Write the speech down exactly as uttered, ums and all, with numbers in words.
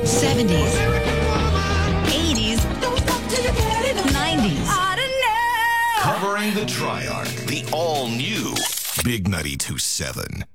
seventies, eighties, nineties. Covering the Triarch, the all-new Big ninety-two point seven.